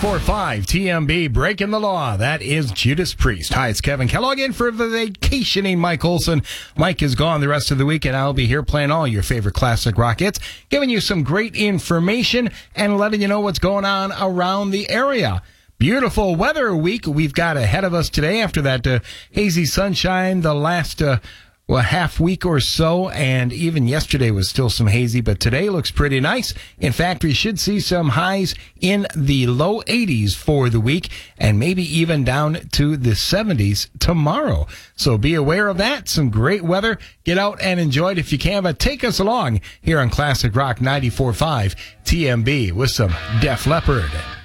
94.5 TMB breaking the law. That is Judas Priest. Hi, it's Kevin Kellogg in for the vacationing Mike Olson. Mike is gone the rest of the week, and I'll be here playing all your favorite classic rock hits, giving you some great information and letting you know what's going on around the area. Beautiful weather week we've got ahead of us today after that hazy sunshine the last half week or so, and even yesterday was still some hazy, but today looks pretty nice. In fact, we should see some highs in the low 80s for the week, and maybe even down to the 70s tomorrow. So be aware of that. Some great weather. Get out and enjoy it if you can, but take us along here on Classic Rock 94.5 TMB with some Def Leppard.